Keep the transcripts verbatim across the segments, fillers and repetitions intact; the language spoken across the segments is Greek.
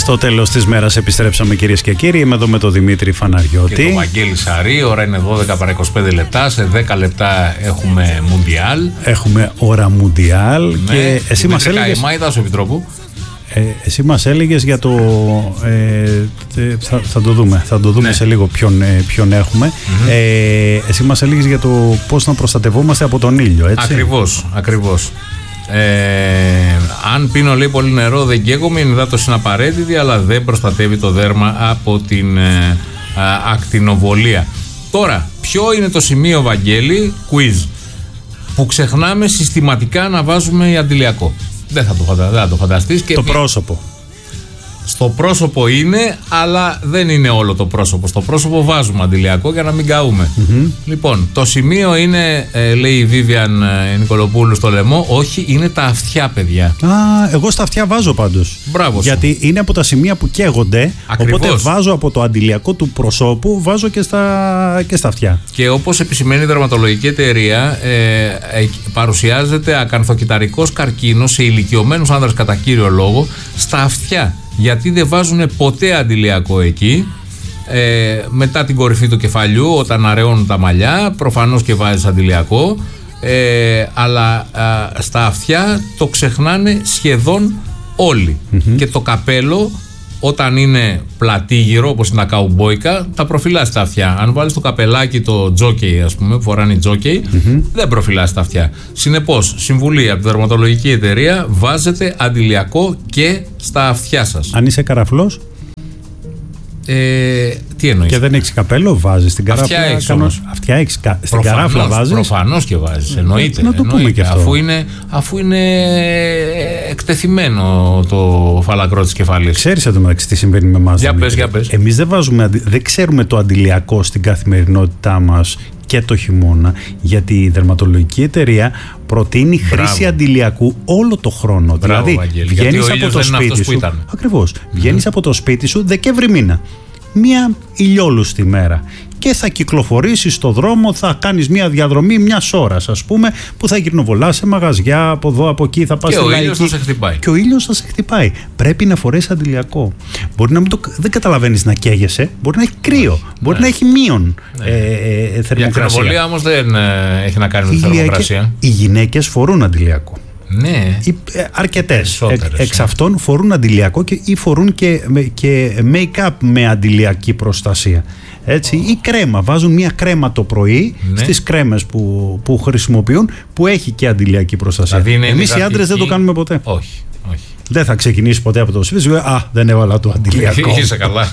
Στο τέλος της μέρας επιστρέψαμε, κυρίες και κύριοι. Είμαι εδώ με τον Δημήτρη Φαναριώτη και τον Βαγγέλη Σαρή. Ώρα είναι δώδεκα παρά είκοσι πέντε λεπτά. Σε δέκα λεπτά έχουμε Μουντιάλ. Έχουμε ώρα Μουντιάλ. Ναι. Και εσύ μας έλεγες. Καημάιδα σου Επιτρόπου. Ε, εσύ μας έλεγες για το. Ε, θα, θα το δούμε. Θα το δούμε ναι. σε λίγο ποιον, ποιον έχουμε. Mm-hmm. Ε, εσύ μας έλεγες για το πώς να προστατευόμαστε από τον ήλιο, έτσι. Ακριβώς, ακριβώς. Ε, αν πίνω λέει πολύ νερό δεν καίγομαι, η υδάτωση είναι απαραίτητη, αλλά δεν προστατεύει το δέρμα από την ε, α, ακτινοβολία. Τώρα, ποιο είναι το σημείο, Βαγγέλη, quiz, που ξεχνάμε συστηματικά να βάζουμε αντιλιακό? Δεν θα το, φαντα, δεν θα το φανταστείς. Και το πρόσωπο. Στο πρόσωπο είναι, αλλά δεν είναι όλο το πρόσωπο. Στο πρόσωπο βάζουμε αντιλιακό για να μην καούμε. Mm-hmm. Λοιπόν, το σημείο είναι, ε, λέει η Βίβιαν ε, Νικολοπούλου στο λαιμό, όχι, είναι τα αυτιά, παιδιά. Α, εγώ στα αυτιά βάζω πάντως. Μπράβο. Γιατί είναι από τα σημεία που καίγονται. Ακριβώς. Οπότε βάζω από το αντιλιακό του προσώπου, βάζω και στα, και στα αυτιά. Και όπως επισημαίνει η δερματολογική εταιρεία, ε, ε, παρουσιάζεται ακανθοκυταρικός καρκίνος σε ηλικιωμένους άνδρες κατά κύριο λόγο στα αυτιά. Γιατί δεν βάζουν ποτέ αντιλιακό εκεί, ε, μετά την κορυφή του κεφαλιού, όταν αραιώνουν τα μαλλιά, προφανώς και βάζεις αντιλιακό, ε, αλλά α, στα αυτιά το ξεχνάνε σχεδόν όλοι. Mm-hmm. Και το καπέλο, όταν είναι πλατήγυρο, όπως είναι τα καουμπόικα, τα προφυλάσσει τα αυτιά. Αν βάλεις το καπελάκι, το τζόκεϊ, ας πούμε, που φοράνε οι τζόκεϊ, mm-hmm. δεν προφυλάσσει τα αυτιά. Συνεπώς, συμβουλή από τη δερματολογική εταιρεία, βάζετε αντιλιακό και στα αυτιά σας. Αν είσαι καραφλός. Ε, τι εννοείς? Και δεν έχεις καπέλο, βάζεις στην καράφλα. Αυτιά έχεις όμως. Αυτιά έχεις, κα... στην προφανώς, καράφλα βάζεις. Προφανώς και βάζεις, εννοείται. Να το εννοείται. πούμε και αυτό. Αφού είναι, αφού είναι εκτεθειμένο το φαλακρό της κεφαλής. Ξέρεις εντωμεταξύ τι συμβαίνει με εμάς? Για πες, για πες. Εμείς δεν βάζουμε, δεν ξέρουμε το αντιλιακό στην καθημερινότητά μας και το χειμώνα, γιατί η δερματολογική εταιρεία προτείνει Μπράβο. χρήση αντιλιακού όλο το χρόνο. Μπράβο, δηλαδή, βγαίνεις από το σπίτι σου. Ακριβώς. Mm-hmm. Βγαίνεις από το σπίτι σου Δεκέμβρη μήνα. Μία ηλιόλουστη μέρα. Και θα κυκλοφορήσεις στο δρόμο, θα κάνεις μία διαδρομή μιας ώρας, ας πούμε, που θα γυρνοβολάς σε μαγαζιά, από εδώ, από εκεί, θα πας και στη ο λαϊκή. ήλιος θα σε χτυπάει. Και ο ήλιος θα σε χτυπάει. Πρέπει να φορέσεις αντιλιακό. Μπορεί να μην το, δεν καταλαβαίνεις να καίγεσαι, μπορεί να έχει κρύο, ναι. μπορεί να έχει μείον ναι. ε, ε, θερμοκρασία. Η ακτινοβολία όμως δεν ε, έχει να κάνει με τη θερμοκρασία. Οι γυναίκες φορούν αντιλιακό. Ναι. Αρκετές εξ, εξ αυτών φορούν αντιλιακό και, ή φορούν και, και make-up με αντιλιακή προστασία. Έτσι, oh. ή κρέμα. Βάζουν μια κρέμα το πρωί ναι. στις κρέμες που, που χρησιμοποιούν, που έχει και αντιλιακή προστασία. Δηλαδή εμείς οι άντρες δεν το κάνουμε ποτέ. Όχι, όχι. Δεν θα ξεκινήσει ποτέ από το σπίτι. Α, δεν έβαλα το αντιλιακό. Είσαι καλά.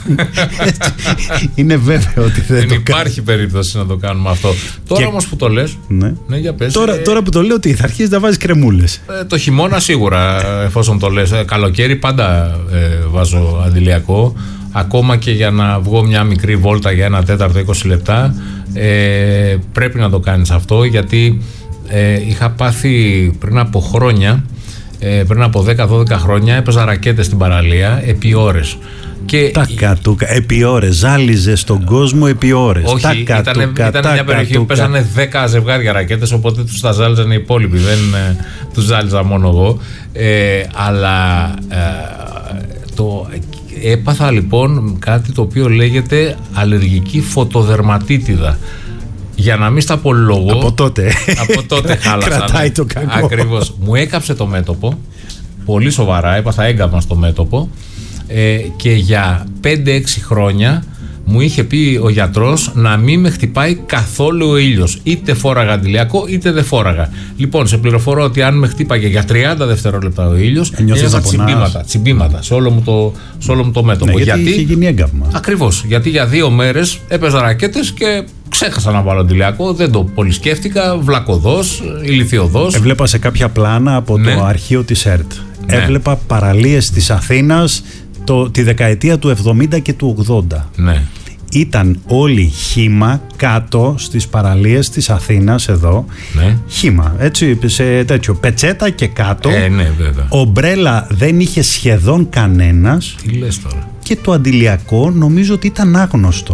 Είναι βέβαιο ότι δεν, δεν το υπάρχει κάνει. περίπτωση να το κάνουμε αυτό. Τώρα και... όμως που το λες. Ναι. Ναι, για πες. Τώρα, ε... τώρα που το λέω, ότι θα αρχίσει να βάζει κρεμούλες. Ε, το χειμώνα σίγουρα, εφόσον το λες. Ε, καλοκαίρι πάντα ε, βάζω αντιλιακό. Ακόμα και για να βγω μια μικρή βόλτα για ένα τέταρτο είκοσι λεπτά, ε, πρέπει να το κάνεις αυτό, γιατί ε, είχα πάθει πριν από χρόνια, ε, πριν από δέκα δώδεκα χρόνια, έπαιζα ρακέτες στην παραλία επί ώρες. Και τα κατούκα, επί ώρες, ζάλιζε στον κόσμο επί ώρες. Όχι, τα ήταν, κατούκα, ήταν τα μια περιοχή που παίζανε δέκα ζευγάρια ρακέτες, οπότε τους τα ζάλιζαν οι υπόλοιποι, δεν ε, τους ζάλιζα μόνο εγώ. Ε, αλλά ε, το... Έπαθα λοιπόν κάτι το οποίο λέγεται αλλεργική φωτοδερματίτιδα. Για να μην στα πολυλογώ. Από τότε. Από τότε χάλασα. Κρατάει το κακό. Ακριβώς. Μου έκαψε το μέτωπο. Πολύ σοβαρά. Έπαθα έγκαμα στο μέτωπο. Ε, και για πέντε έξι χρόνια μου είχε πει ο γιατρός να μην με χτυπάει καθόλου ο ήλιος. Είτε φόραγα αντιλιακό είτε δεν φόραγα. Λοιπόν, σε πληροφορώ ότι αν με χτύπαγε για τριάντα δευτερόλεπτα ο ήλιος, ένιωθα τσιμπήματα, τσιμπήματα σε όλο μου το, σε όλο μου το μέτωπο. Ναι, γιατί, γιατί είχε γίνει έγκαυμα. Ακριβώς. Γιατί για δύο μέρες έπαιζα ρακέτες και ξέχασα να βάλω αντιλιακό. Δεν το πολύ σκέφτηκα. Βλακωδός, ηλιθιωδός. Έβλεπα σε κάποια πλάνα από ναι. το αρχείο της ΕΡΤ. Ναι. Έβλεπα παραλίες της Αθήνας το, τη δεκαετία του εβδομήντα και του ογδόντα. Ναι. Ήταν όλοι χύμα κάτω στις παραλίες της Αθήνας εδώ. Ναι. Χύμα, έτσι, σε τέτοιο πετσέτα και κάτω. Ε, ναι, βέβαια. Ομπρέλα δεν είχε σχεδόν κανένας. Τι λες τώρα? Και το αντιλιακό νομίζω ότι ήταν άγνωστο.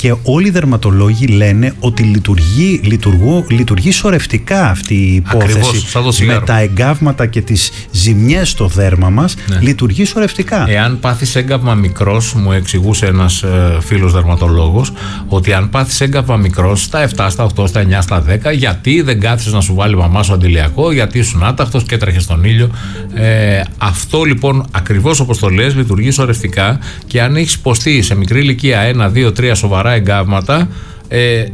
και όλοι οι δερματολόγοι λένε ότι λειτουργεί, λειτουργώ, λειτουργεί σωρευτικά αυτή η υπόθεση. Ακριβώς, με τα εγκάβματα και τις ζημιές στο δέρμα μας, ναι. λειτουργεί σωρευτικά. Εάν πάθεις έγκαυμα μικρός, μου εξηγούσε ένας ε, φίλος δερματολόγος, ότι αν πάθεις έγκαυμα μικρός στα επτά, στα οκτώ, στα εννιά, στα δέκα, γιατί δεν κάθισες να σου βάλει η μαμά σου αντιλιακό, γιατί ήσουν άταχτος και έτρεχες στον ήλιο. Ε, αυτό λοιπόν ακριβώς όπως το λες λειτουργεί σωρευτικά, και αν έχεις υποστεί σε μικρή ηλικία ένα, δύο, τρία σοβαρά εγκάβματα, ε, ε,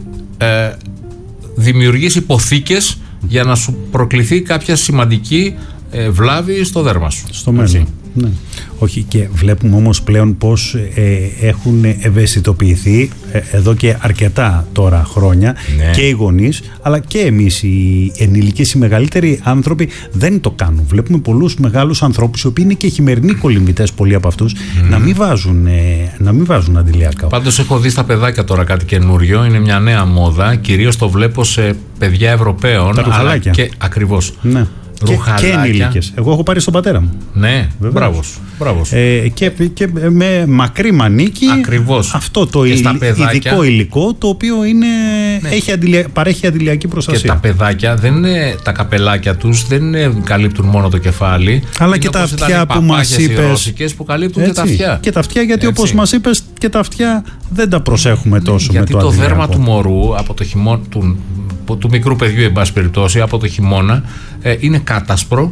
δημιουργείς υποθήκες για να σου προκληθεί κάποια σημαντική ε, βλάβη στο δέρμα σου. Στο μέλλον. Ναι. Όχι, και βλέπουμε όμως πλέον πως ε, έχουν ευαισθητοποιηθεί ε, εδώ και αρκετά τώρα χρόνια, ναι. και οι γονείς, αλλά και εμείς οι ενήλικες, οι μεγαλύτεροι άνθρωποι δεν το κάνουν. Βλέπουμε πολλούς μεγάλους ανθρώπους, οι οποίοι είναι και χειμερινοί κολυμβητές, πολλοί από αυτούς, mm. να μην βάζουν, ε, να μην βάζουν αντιλιακά. Πάντως έχω δει στα παιδάκια τώρα κάτι καινούριο, είναι μια νέα μόδα, κυρίως το βλέπω σε παιδιά Ευρωπαίων, τα αλλά και ακριβώς. Ναι. Και, και ενήλικες. Εγώ έχω πάρει στον πατέρα μου. Ναι, μπράβο. Ε, και, και με μακρύ μανίκι. Ακριβώς. Αυτό το υλ, ειδικό υλικό, το οποίο είναι, ναι. έχει αντιλια, παρέχει αντιλιακή προστασία. Και τα παιδάκια, δεν είναι, τα καπελάκια τους δεν είναι, καλύπτουν μόνο το κεφάλι. Αλλά είναι και τα αυτιά που μας είπες. Που καλύπτουν, έτσι, και τα αυτιά. Και τα αυτιά, γιατί έτσι, όπως μας είπες, και τα αυτιά δεν τα προσέχουμε τόσο, ναι, με το αντιλιακό. Γιατί το δέρμα του μωρού, από το χειμώνα, του, του μικρού παιδιού, εν πάση περιπτώσει, από το χειμώνα, ε, είναι κάτασπρο,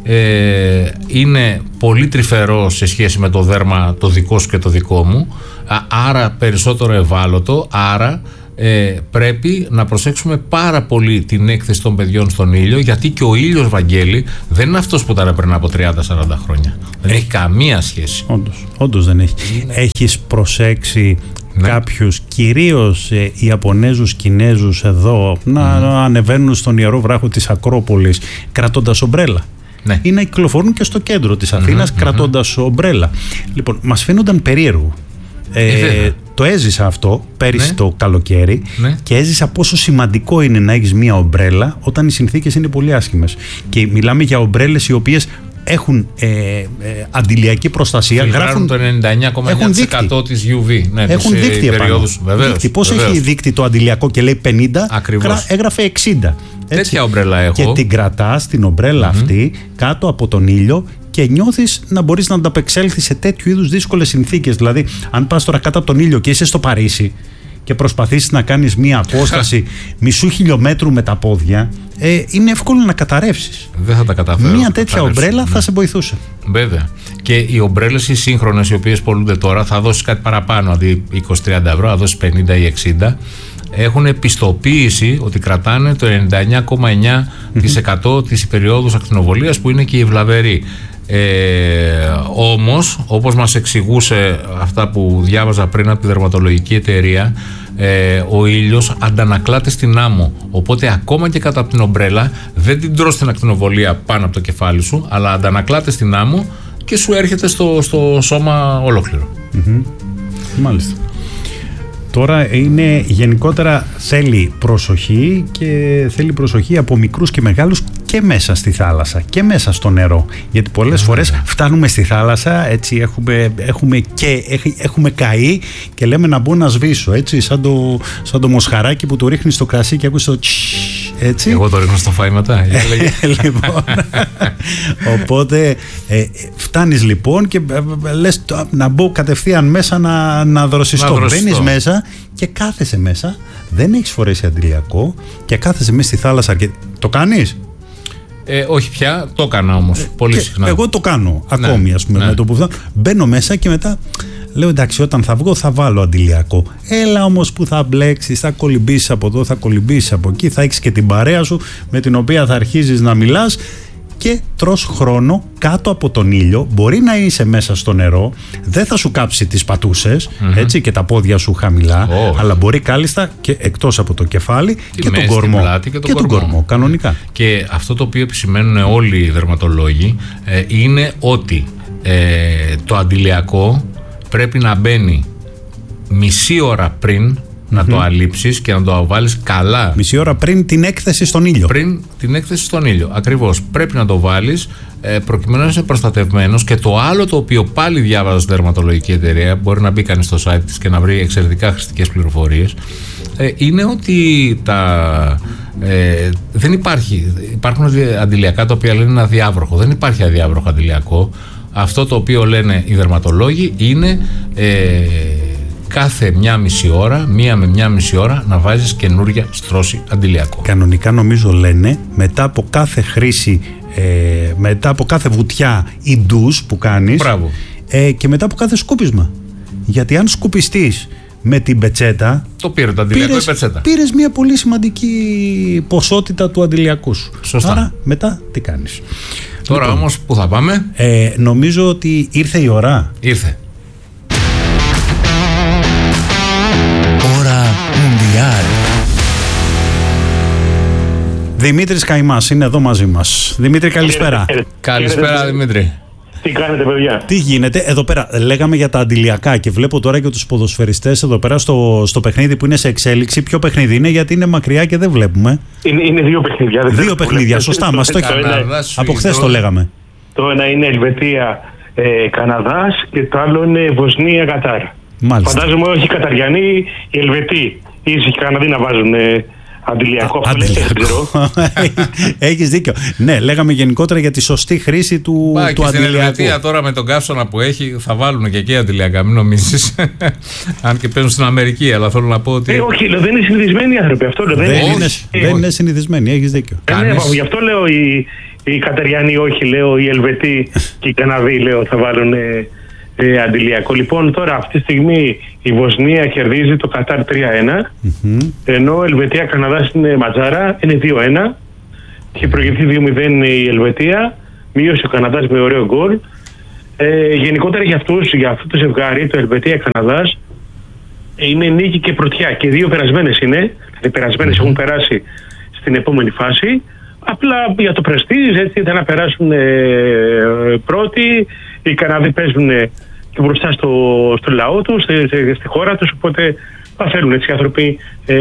ε, είναι πολύ τρυφερό σε σχέση με το δέρμα το δικό σου και το δικό μου, άρα περισσότερο ευάλωτο, άρα ε, πρέπει να προσέξουμε πάρα πολύ την έκθεση των παιδιών στον ήλιο, γιατί και ο ήλιος, Βαγγέλη, δεν είναι αυτός που ήταν πριν από τριάντα σαράντα χρόνια. Δεν έχει, έχει καμία σχέση. Όντως, όντως δεν έχει. Είναι... Έχεις προσέξει, ναι, κάποιους, κυρίως ε, Ιαπωνέζους, Κινέζους εδώ, να mm. ανεβαίνουν στον ιερό βράχο της Ακρόπολης κρατώντας ομπρέλα, ναι, ή να κυκλοφορούν και στο κέντρο της Αθήνας mm-hmm, κρατώντας mm-hmm. ομπρέλα. Λοιπόν, μας φαίνονταν περίεργο. Ε, ε, το έζησα αυτό πέρυσι, ναι, το καλοκαίρι, ναι, και έζησα πόσο σημαντικό είναι να έχεις μία ομπρέλα όταν οι συνθήκες είναι πολύ άσχημες. Και μιλάμε για ομπρέλες οι οποίες έχουν ε, ε, αντιλιακή προστασία. Γράφουν το ενενήντα εννιά κόμμα εννιά τοις εκατό της γιου βι. Ναι, έχουν δίκτυα επάνω. Πώς βεβαίως. Έχει δίκτυ το αντιλιακό και λέει πενήντα, ακριβώς, έγραφε εξήντα. Έτσι. Τέτοια ομπρέλα έχω. Και την κρατάς την ομπρέλα mm-hmm. αυτή κάτω από τον ήλιο και νιώθεις να μπορείς να ανταπεξέλθεις σε τέτοιου είδους δύσκολες συνθήκες. Δηλαδή, αν πας τώρα κάτω από τον ήλιο και είσαι στο Παρίσι και προσπαθήσεις να κάνεις μία απόσταση μισού χιλιόμετρου με τα πόδια, ε, είναι εύκολο να καταρρεύσεις. Δεν θα τα καταφέρω. Μία τέτοια ομπρέλα, ναι, θα σε βοηθούσε. Βέβαια. Και οι ομπρέλες οι σύγχρονες, οι οποίες πολλούνται τώρα, θα δώσεις κάτι παραπάνω, αντί είκοσι με τριάντα ευρώ, θα δώσεις πενήντα ή εξήντα. Έχουν επιστοποίηση ότι κρατάνε το ενενήντα εννιά κόμμα εννιά τοις εκατό της υπεριόδους ακτινοβολίας, που είναι και η βλαβερή. Ε, όμως, όπως μας εξηγούσε αυτά που διάβαζα πριν από τη δερματολογική εταιρεία, ε, ο ήλιος αντανακλάται στην άμμο, οπότε ακόμα και κάτω από την ομπρέλα δεν την τρως την ακτινοβολία πάνω από το κεφάλι σου, αλλά αντανακλάται στην άμμο και σου έρχεται στο, στο σώμα ολόκληρο. Mm-hmm. Μάλιστα. Τώρα είναι γενικότερα, θέλει προσοχή, και θέλει προσοχή από μικρούς και μεγάλους και μέσα στη θάλασσα και μέσα στο νερό. Γιατί πολλές mm. φορές φτάνουμε στη θάλασσα, έτσι έχουμε, έχουμε, και, έχουμε καεί και λέμε να μπω να σβήσω, έτσι, σαν το, σαν το μοσχαράκι που το ρίχνει στο κρασί και ακούς το τσσσ, έτσι. Εγώ το ρίχνω στο φάι μετά. Λοιπόν, οπότε ε, φτάνεις λοιπόν και ε, λες να μπω κατευθείαν μέσα να, να δροσιστώ. Μπαίνεις μέσα και κάθεσαι μέσα, δεν έχεις φορέσει αντιλιακό και κάθεσαι μέσα στη θάλασσα και το κάνεις. Ε, όχι πια, το έκανα όμως ε, πολύ συχνά. Εγώ το κάνω ακόμη, ναι, ας πούμε, ναι, με το που φτάνω. Μπαίνω μέσα και μετά λέω εντάξει, όταν θα βγω θα βάλω αντιλιακό. Έλα όμως που θα μπλέξεις, θα κολυμπήσεις από εδώ, θα κολυμπήσεις από εκεί, θα έχεις και την παρέα σου με την οποία θα αρχίζεις να μιλάς και τρως χρόνο κάτω από τον ήλιο. Μπορεί να είσαι μέσα στο νερό, δεν θα σου κάψει τις πατούσες, mm-hmm. έτσι, και τα πόδια σου χαμηλά, oh. αλλά μπορεί κάλλιστα και εκτός από το κεφάλι τη και, μέση, τον κορμό, και, τον, και κορμό. τον κορμό, κανονικά. Και αυτό το οποίο επισημαίνουν όλοι οι δερματολόγοι ε, είναι ότι ε, το αντιλιακό πρέπει να μπαίνει μισή ώρα πριν να το αλείψεις και να το βάλεις καλά. Μισή ώρα πριν την έκθεση στον ήλιο. Πριν την έκθεση στον ήλιο. Ακριβώς. Πρέπει να το βάλεις ε, προκειμένου να είσαι προστατευμένος. Και το άλλο το οποίο πάλι διάβαζα στη δερματολογική εταιρεία, μπορεί να μπει κανείς στο site της και να βρει εξαιρετικά χρηστικές πληροφορίες, ε, είναι ότι τα, ε, δεν υπάρχει. Υπάρχουν αντιλιακά τα οποία λένε είναι αδιάβροχο. Δεν υπάρχει αδιάβροχο αντιλιακό. Αυτό το οποίο λένε οι δερματολόγοι είναι ε, κάθε μια μισή ώρα, μία με μια μισή ώρα να βάζεις καινούρια στρώση αντιλιακό. Κανονικά νομίζω λένε μετά από κάθε χρήση, ε, μετά από κάθε βουτιά ή ντους που κάνεις, ε, και μετά από κάθε σκούπισμα. Γιατί αν σκουπιστείς με την πετσέτα, το πήρε το αντιλιακό πήρες, η πετσέτα. Πήρες μια πολύ σημαντική ποσότητα του αντιλιακού σου. Σωστά. Άρα μετά τι κάνεις. Τώρα λοιπόν, όμως που θα πάμε, ε, νομίζω ότι ήρθε η ώρα. Ήρθε. Ώρα Μουντιάλ. Δημήτρης Καϊμάς είναι εδώ μαζί μας. Δημήτρη, καλησπέρα. Καλησπέρα, Δημήτρη. Τι κάνετε, παιδιά? Τι γίνεται εδώ πέρα? Λέγαμε για τα αντιλιακά και βλέπω τώρα και τους ποδοσφαιριστές εδώ πέρα στο, στο παιχνίδι που είναι σε εξέλιξη. Ποιο παιχνίδι είναι, γιατί είναι μακριά και δεν βλέπουμε? Είναι, είναι δύο παιχνίδια. Δεν δύο παιχνίδια, σωστά. Μας το έχει. Από χθες το λέγαμε. Το ένα είναι Ελβετία ε, Καναδάς και το άλλο είναι Βοσνία Κατάρ. Μάλιστα. Φαντάζομαι όχι οι Καταριανοί, οι Ελβετοί. Ίσως οι Καναδοί να βάζουν ε, αντιλιακό. Α, αντιλιακό. Έχεις δίκιο. Ναι, λέγαμε γενικότερα για τη σωστή χρήση του, Πά, του και αντιλιακού. Στην Ελβετία τώρα με τον καύσωνα που έχει θα βάλουν και εκεί αντιλιακά, μην νομίζεις. Αν και παίζουν στην Αμερική, αλλά θέλω να πω ότι. Ε, όχι, λέω, δεν είναι συνηθισμένοι οι άνθρωποι. Αυτό λέω, δεν, δεν, είναι, είναι, δεν είναι συνηθισμένοι, έχεις δίκιο. Ε, ναι, γι' αυτό λέω οι, οι Καταριανοί όχι, λέω οι Ελβετοί και οι Καναδοί λέω θα βάλουν ε, ε, αντιλιακό. Λοιπόν, τώρα αυτή τη στιγμή η Βοσνία κερδίζει το Κατάρ τρία ένα, mm-hmm. ενώ Ελβετία Καναδάς είναι ματζάρα, είναι δύο ένα. Έχει προηγηθεί δύο μηδέν η Ελβετία, μείωσε ο Καναδάς με ωραίο γκολ. Ε, γενικότερα για, αυτούς, για αυτό το ζευγάρι, το Ελβετία Καναδάς, είναι νίκη και πρωτιά και δύο περασμένες είναι. Οι περασμένες έχουν περάσει στην επόμενη φάση. Απλά για το πρεστίζ, έτσι, ήταν να περάσουν ε, πρώτοι. Οι Καναδοί παίζουν και μπροστά στο, στο λαό τους, στη, στη χώρα τους, οπότε θα θέλουν έτσι οι άνθρωποι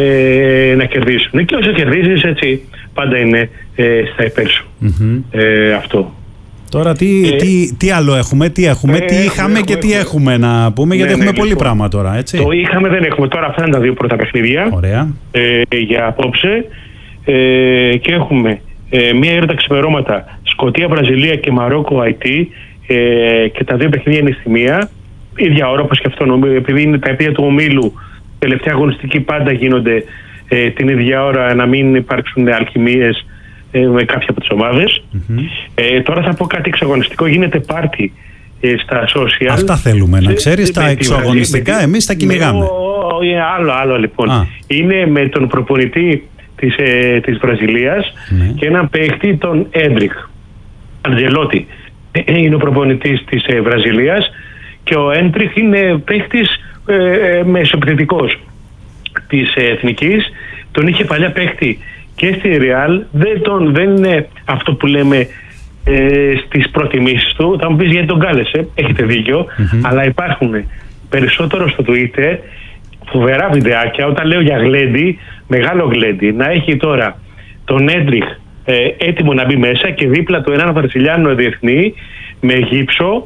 ε, να κερδίσουν. Και όσο κερδίζεις, έτσι, πάντα είναι ε, στα υπέρ σου. Mm-hmm. Ε, αυτό. Τώρα τι, ε, τι, τι άλλο έχουμε, τι έχουμε, ε, τι είχαμε έχουμε, και τι έχουμε, έχουμε να πούμε, ναι, γιατί ναι, έχουμε ναι, πολύ λοιπόν, πράγμα τώρα, έτσι. Το είχαμε, δεν έχουμε. Τώρα αυτά είναι τα δύο πρώτα παιχνίδια. Ωραία. Ε, για απόψε. Ε, και έχουμε ε, μία ώρα τα ξημερώματα Σκωτία, Βραζιλία και Μαρόκο, Αϊτή, ε, και τα δύο παιχνίδια είναι στη μία. Ίδια ώρα όπως και αυτό, επειδή είναι τα επία του ομίλου, τελευταία αγωνιστική πάντα γίνονται ε, την ίδια ώρα, να μην υπάρξουν αλχημίες ε, με κάποια από τις ομάδες. Mm-hmm. Ε, τώρα θα πω κάτι εξαγωνιστικό, γίνεται πάρτι ε, στα social. Αυτά θέλουμε να ξέρεις, τα εξαγωνιστικά εμείς τα κυνηγάμε. Άλλο, άλλο λοιπόν. Α. Είναι με τον προπονητή της, ε, της Βραζιλίας mm. και έναν παίχτη, τον Έντριχ Αντζελότη. Είναι ο προπονητής της ε, Βραζιλίας και ο Έντριχ είναι παίχτης ε, ε, μεσοπαιδευτικός της ε, Εθνικής. Τον είχε παλιά παίχτη και στη Ρεάλ. Δεν, τον, δεν είναι αυτό που λέμε ε, στις προτιμήσεις του. Θα μου πεις γιατί τον κάλεσε, έχετε δίκιο, mm-hmm. αλλά υπάρχουν περισσότερο στο Twitter φοβερά βιντεάκια. Όταν λέω για γλέντι, μεγάλο γλέντι, να έχει τώρα τον Έντριχ ε, έτοιμο να μπει μέσα και δίπλα του έναν Βραζιλιάνο διεθνή με γύψο,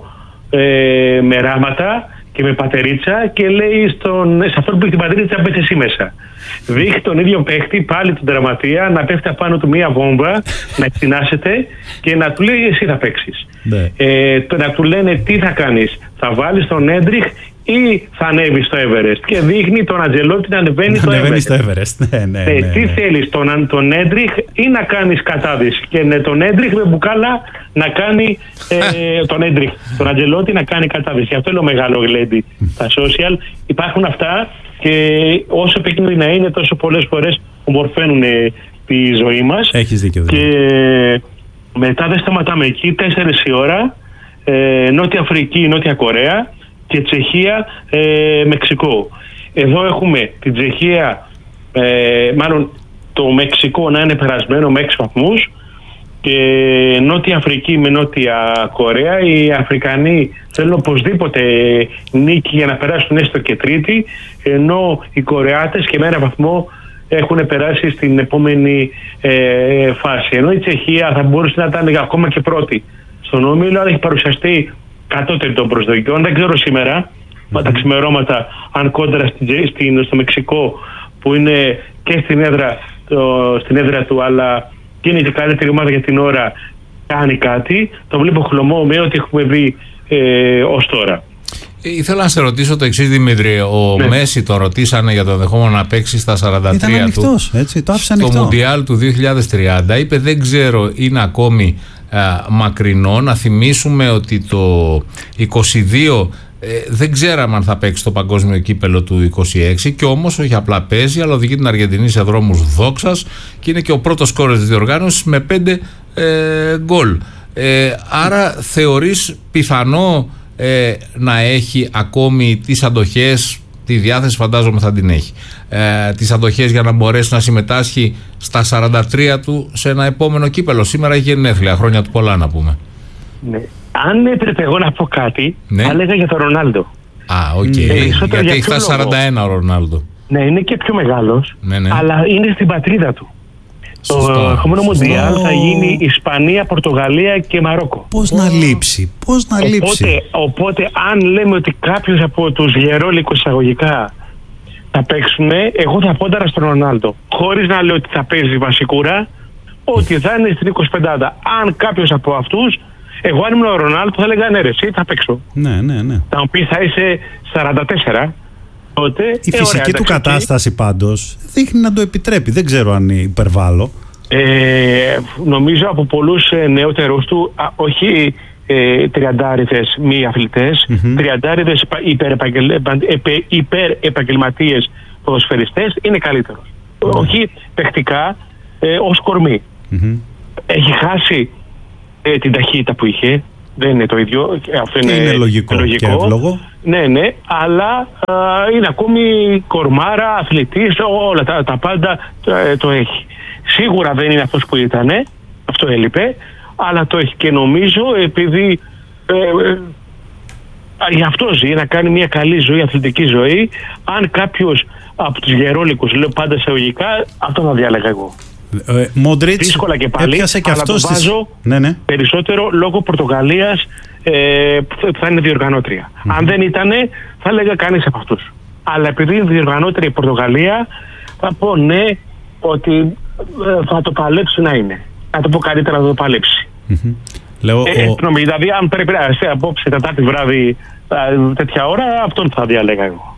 ε, με ράματα και με πατερίτσα και λέει στον, σε αυτόν που έχει την πατερίτσα μπες εσύ μέσα. Δείχνει τον ίδιο παίχτη, πάλι τον τερματία, να πέφτει απάνω του μία βόμβα, να εκτινάσετε και να του λέει εσύ θα παίξεις. Ναι. Ε, το, να του λένε τι θα κάνεις, θα βάλεις τον Έντριχ ή θα ανέβει στο Everest. Και δείχνει τον Αντζελότη να ανεβαίνει στο Everest. στο Everest. Ναι, ναι, ε, ναι, τι ναι. θέλεις, τον, τον Έντριχ ή να κάνεις κατάδυση. Και ναι, τον Έντριχ με μπουκάλα να κάνει ε, τον Έντριχ, τον Αντζελότη να κάνει κατάδυση. Αυτό είναι ο μεγάλο γλέντι στα social. Υπάρχουν αυτά και όσο επικίνδυνα είναι, τόσο πολλές φορές ομορφαίνουν ε, τη ζωή μας. Έχεις δίκιο. Και μετά δεν σταματάμε εκεί, τέσσερις η ώρα, ε, Νότια Αφρική, Νότια Κορέα και Τσεχία, ε, Μεξικό. Εδώ έχουμε την Τσεχία, ε, μάλλον το Μεξικό να είναι περασμένο με έξι βαθμούς και Νότια Αφρική με Νότια Κορέα. Οι Αφρικανοί θέλουν οπωσδήποτε νίκη για να περάσουν έστω και τρίτη, ενώ οι Κορεάτες και με ένα βαθμό έχουν περάσει στην επόμενη ε, φάση. Ενώ η Τσεχία θα μπορούσε να ήταν ακόμα και πρώτη στον όμιλο, αλλά έχει παρουσιαστεί κατώτερη των προσδοκιών. Δεν ξέρω σήμερα, mm-hmm. τα ξημερώματα, αν κόντρα στην, στο Μεξικό, που είναι και στην έδρα, το, στην έδρα του, αλλά και είναι και καλύτερη ομάδα για την ώρα, κάνει κάτι. Το βλέπω χλωμό με ό,τι έχουμε βρει ε, ως τώρα. Ήθελα να σε ρωτήσω το εξής, Δημήτρη. Ο ναι. Μέση το ρωτήσανε για το ενδεχόμενο να παίξει στα σαράντα τρία Ήταν ανοιχτός, του έτσι, το άφησε στο ανοιχτό. Μουντιάλ του δύο χιλιάδες τριάντα. Είπε δεν ξέρω, είναι ακόμη α, μακρινό. Να θυμίσουμε ότι το είκοσι δύο ε, δεν ξέραμε αν θα παίξει το παγκόσμιο κύπελο του είκοσι έξι, και όμως όχι απλά παίζει, αλλά οδηγεί την Αργεντινή σε δρόμους δόξας και είναι και ο πρώτος σκόρερ της διοργάνωσης με πέντε ε, γκολ. Ε, άρα θεωρείς πιθανό ε, να έχει ακόμη τις αντοχές, τη διάθεση φαντάζομαι θα την έχει, ε, τις αντοχές για να μπορέσει να συμμετάσχει στα σαράντα τρία του σε ένα επόμενο κύπελο? Σήμερα έχει γενέθλια, χρόνια του πολλά να πούμε. Ναι. Αν έπρεπε εγώ να πω κάτι, ναι. θα έλεγα για τον Ρονάλντο. Α, οκ. Okay. Ε, γιατί έχει φτάσει σαράντα ένα ο Ρονάλντο. Ναι, είναι και πιο μεγάλος, ναι, ναι. αλλά είναι στην πατρίδα του. Σωστό. Το επόμενο Μουντιάλ θα γίνει Ισπανία, Πορτογαλία και Μαρόκο. Πώς να λείψει, πώς να οπότε, λείψει. Οπότε, αν λέμε ότι κάποιος από τους γερόλικους εισαγωγικά θα παίξουν, εγώ θα πόνταρα στον Ρονάλντο. Χωρίς να λέω ότι θα παίζει βασικούρα, ότι θα είναι στην εικοσιπεντάδα. Αν κάποιος από αυτούς, εγώ αν ήμουν ο Ρονάλντο θα έλεγα ναι, ρε, εσύ θα παίξω. Ναι, ναι, ναι. Θα μου πει θα είσαι σαράντα τέσσερα. Τότε, η ε, φυσική ωραία, του κατάσταση πάντως δείχνει να το επιτρέπει. Δεν ξέρω αν υπερβάλλω. Ε, νομίζω από πολλούς ε, νεότερους του, α, όχι ε, τριαντάριδες μη αθλητές, mm-hmm. τριαντάριδες υπερεπαγγελματίες ποδοσφαιριστές, είναι καλύτερος. Mm-hmm. Όχι παιχτικά, ε, ως κορμί. Mm-hmm. Έχει χάσει ε, την ταχύτητα που είχε. Δεν είναι το ίδιο. Αυτό είναι, είναι λογικό, λογικό και εύλογο. Ναι, ναι, αλλά α, είναι ακόμη κορμάρα, αθλητής, όλα τα, τα πάντα το, το έχει. Σίγουρα δεν είναι αυτός που ήταν, αυτό έλειπε, αλλά το έχει και νομίζω επειδή ε, ε, γι' αυτό ζει, να κάνει μια καλή ζωή, αθλητική ζωή. Αν κάποιος από τους γερόλικους, λέω πάντα εισαγωγικά, αυτό θα διάλεγα εγώ. Ε, Μόντριτς, δύσκολα και πάλι, έπιασε και αλλά αυτό το στις... βάζω ναι, ναι. περισσότερο λόγω Πορτογαλίας ε, που θα είναι διοργανώτρια. Mm-hmm. Αν δεν ήτανε, θα έλεγα κανείς από αυτούς. Αλλά επειδή είναι διοργανώτρια η Πορτογαλία, θα πω ναι, ότι ε, θα το παλέψει να είναι. Θα το πω καλύτερα να το παλέψει. Mm-hmm. Λέω, ε, ο... νομίζω, δηλαδή, αν πρέπει να είσαι απόψε Τετάρτη βράδυ τέτοια ώρα, αυτόν θα διαλέγα εγώ.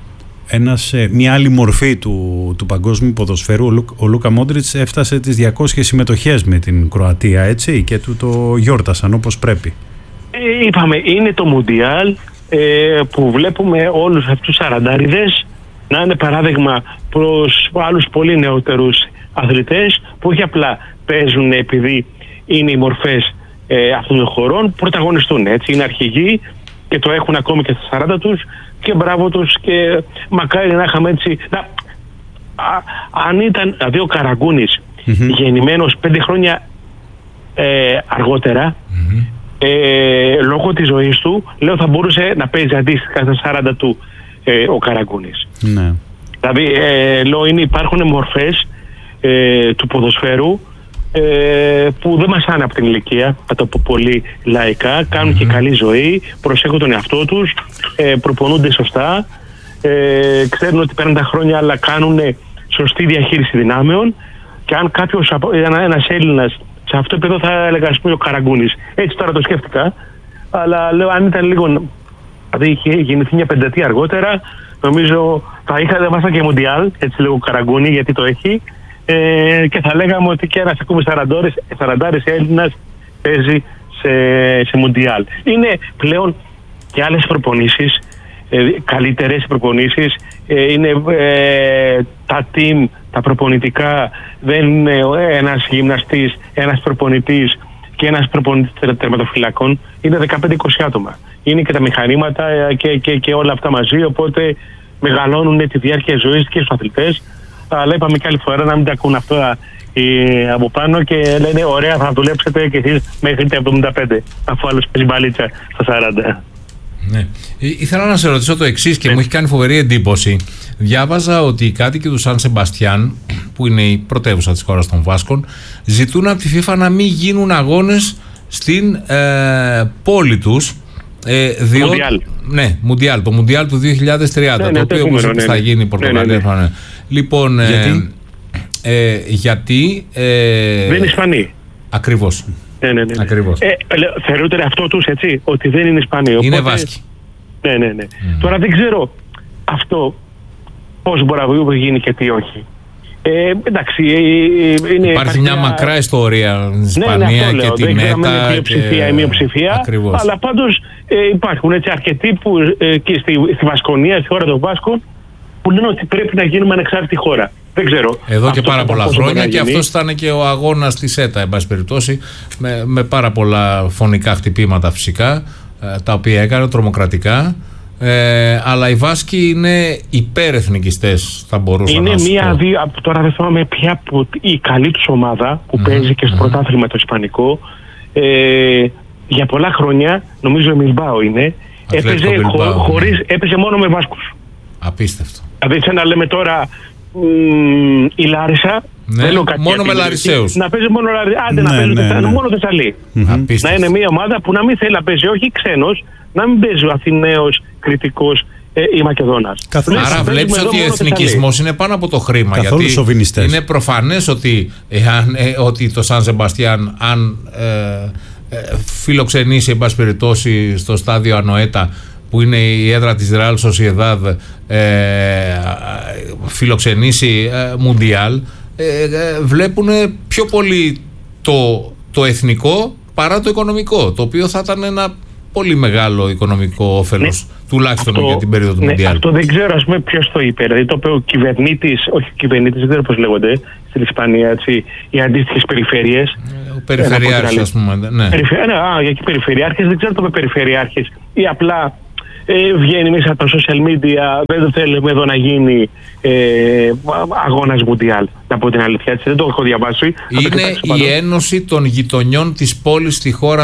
Ένας, μια άλλη μορφή του, του παγκόσμιου ποδοσφαίρου, ο, Λου, ο Λούκα Μόντριτς έφτασε τις διακόσιες συμμετοχές με την Κροατία, έτσι, και του το γιόρτασαν όπως πρέπει. Ε, είπαμε, είναι το Μουντιάλ ε, που βλέπουμε όλους αυτούς τους σαραντάριδες να είναι παράδειγμα προς άλλους πολύ νεότερους αθλητές που όχι απλά παίζουν επειδή είναι οι μορφές ε, αυτών των χωρών, πρωταγωνιστούν, έτσι, είναι αρχηγοί και το έχουν ακόμη και στα σαράντα τους και μπράβο τους και μακάρι να είχαμε έτσι να, α, αν ήταν δηλαδή ο Καραγκούνης mm-hmm. γεννημένος πέντε χρόνια ε, αργότερα mm-hmm. ε, λόγω της ζωής του λέω θα μπορούσε να παίζει αντίστοιχα στα σαράντα του ε, ο Καραγκούνης mm-hmm. δηλαδή ε, λέω είναι, υπάρχουν μορφές ε, του ποδοσφαίρου Ε, που δεν μασάνε από την ηλικία, θα το πω πολύ λαϊκά, κάνουν mm-hmm. και καλή ζωή, προσέχουν τον εαυτό τους, ε, προπονούνται σωστά, ε, ξέρουν ότι παίρνουν τα χρόνια αλλά κάνουν σωστή διαχείριση δυνάμεων και αν κάποιος, ένα, ένας Έλληνας σε αυτό το επίπεδο θα έλεγα ας πούμε ο Καραγκούνης, έτσι τώρα το σκέφτηκα, αλλά λέω αν ήταν λίγο, δηλαδή είχε γεννηθεί μια πενταετία αργότερα, νομίζω θα είχα βάστα και Μουντιάλ, έτσι λέγω Καραγκούνη γιατί το έχει. Ε, και θα λέγαμε ότι και ένας ακόμη σαραντάρης Έλληνας παίζει σε, σε Μουντιάλ. Είναι πλέον και άλλες προπονήσεις, ε, καλύτερες προπονήσεις, ε, είναι ε, τα team, τα προπονητικά, δεν είναι ένας γυμναστής, ένας προπονητής και ένας προπονητής τερματοφυλακών, είναι δεκαπέντε είκοσι άτομα. Είναι και τα μηχανήματα και, και, και όλα αυτά μαζί, οπότε μεγαλώνουν τη διάρκεια ζωής και στους αθλητές. Αλλά είπαμε και άλλη φορά να μην τα ακούν αυτά ε, από πάνω και λένε ωραία, θα δουλέψετε και εσείς μέχρι τα εβδομήντα πέντε, αφού άλλος παίζει μπαλίτσα στα σαράντα. Ναι. Ήθελα να σε ρωτήσω το εξής και ναι. μου έχει κάνει φοβερή εντύπωση. Διάβαζα ότι οι κάτοικοι του Σαν Σεμπαστιάν, που είναι η πρωτεύουσα της χώρας των Βάσκων, ζητούν από τη FIFA να μην γίνουν αγώνες στην ε, πόλη τους. Ε, διό... Μουντιάλ. Ναι, Μουντιάλ, το Μουντιάλ του δύο χιλιάδες τριάντα, ναι, ναι, το οποίο όπως ναι, ναι. θα γίνει η Πορτογαλία. Ναι, ναι, ναι. Λοιπόν, γιατί, ε, ε, γιατί ε, δεν είναι Ισπανοί. Ακριβώς. Ναι, ναι, ναι. Ακριβώς. Ε, θεωρούνται αυτό τους έτσι, ότι δεν είναι Ισπανοί. Οπότε... Είναι Βάσκοι. Ναι, ναι, ναι. Mm. Τώρα δεν ξέρω αυτό πώς μπορεί να γίνει και τι όχι. Ε, εντάξει, ε, είναι υπάρχει μια μακρά ιστορία στην Ισπανία, ναι, ναι, και τη ΜΕΤΑ. Είναι πλειοψηφία ή μειοψηφία. Αλλά πάντως ε, υπάρχουν έτσι, αρκετοί που ε, και στη, στη Βασκονία, στη χώρα των Βάσκων, που λένε ότι πρέπει να γίνουμε ανεξάρτητη χώρα. Δεν ξέρω. Εδώ και πάρα πολλά χρόνια και αυτός ήταν και ο αγώνας της ΕΤΑ, εν πάση περιπτώσει, με, με πάρα πολλά φωνικά χτυπήματα φυσικά, τα οποία έκανε τρομοκρατικά. Ε, αλλά οι Βάσκοι είναι υπερεθνικιστές, θα μπορούσα είναι να σου μία, πω. δύο, τώρα δεν θυμάμαι ποια που, η καλή τους ομάδα που mm-hmm. παίζει και στο mm-hmm. πρωτάθλημα το Ισπανικό, ε, για πολλά χρόνια, νομίζω η Μιλμπάο είναι, έπαιζε, χω, ναι. χωρίς, έπαιζε μόνο με Βάσκους. Απίστευτο. Δηλαδή σαν να λέμε τώρα μ, η Λάρισα, ναι, μόνο με Λαρισαίους. Να παίζει μόνο, άντε, ναι, να παίζει ναι, ναι. μόνο Θεσσαλή. Mm-hmm. Να είναι μια ομάδα που να μην θέλει να παίζει όχι ξένος, να μην παίζει ο Αθηναίος, Κρητικός ε, ή Μακεδόνας. Καθώς άρα βλέπεις ότι ο εθνικισμός είναι πάνω από το χρήμα. Καθόλου γιατί σοβινιστές. Είναι προφανές ότι, εάν, ε, ότι το Σαν Σεμπαστιάν, αν ε, ε, φιλοξενήσει εν πάση περιπτώσει στο στάδιο Ανοέτα, που είναι η έδρα της Real Sociedad, ε, φιλοξενήσει ε, Μουντιάλ, ε, ε, βλέπουν πιο πολύ το, το εθνικό παρά το οικονομικό, το οποίο θα ήταν ένα πολύ μεγάλο οικονομικό όφελος, ναι, τουλάχιστον αυτό, για την περίοδο του ναι, Μουντιάλ. Αυτό δεν ξέρω, ας πούμε, ποιος το είπε. Δηλαδή το είπε ο κυβερνήτης, όχι ο κυβερνήτης, δεν ξέρω πώς λέγονται στην Ισπανία, έτσι, οι αντίστοιχες περιφέρειες. Ο περιφερειάρχης, ας πούμε. Ναι. Περιφε... ναι, α, για περιφερειάρχες, δεν ξέρω το είπε περιφερειάρχες ή απλά ε, βγαίνει μέσα από τα social media, δεν το θέλουμε εδώ να γίνει ε, αγώνας Μουντιάλ. Να πω την αλήθεια, έτσι, δεν το έχω διαβάσει. Είναι η Ένωση των Γειτονιών της πόλης στη χώρα